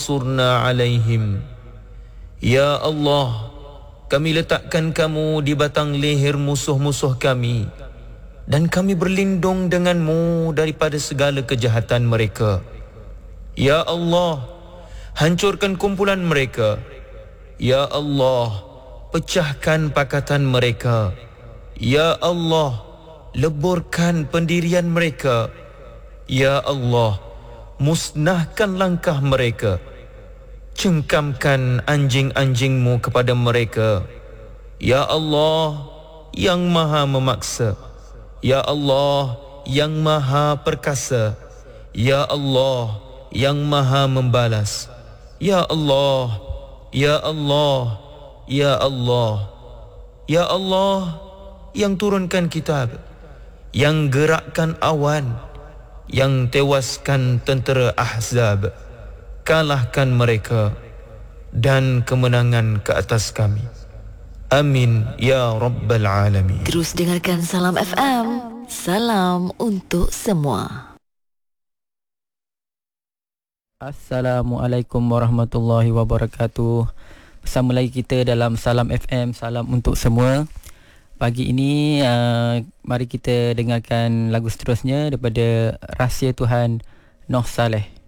fansurna alaihim. Ya Allah, kami letakkan kamu di batang leher musuh-musuh kami, dan kami berlindung denganmu daripada segala kejahatan mereka. Ya Allah, hancurkan kumpulan mereka. Ya Allah, pecahkan pakatan mereka. Ya Allah, leburkan pendirian mereka. Ya Allah, musnahkan langkah mereka. Cengkamkan anjing-anjingmu kepada mereka. Ya Allah, yang maha memaksa. Ya Allah, yang maha perkasa. Ya Allah, yang maha membalas. Ya Allah, Ya Allah, Ya Allah, Ya Allah, yang turunkan kitab, yang gerakkan awan, yang tewaskan tentera Ahzab. Kalahkan mereka dan kemenangan ke atas kami. Amin ya Rabbal Alamin. Terus dengarkan Salam FM. Salam untuk semua. Assalamualaikum warahmatullahi wabarakatuh. Bersama lagi kita dalam Salam FM, salam untuk semua. Pagi ini mari kita dengarkan lagu seterusnya daripada Rahsia Tuhan Noh Saleh.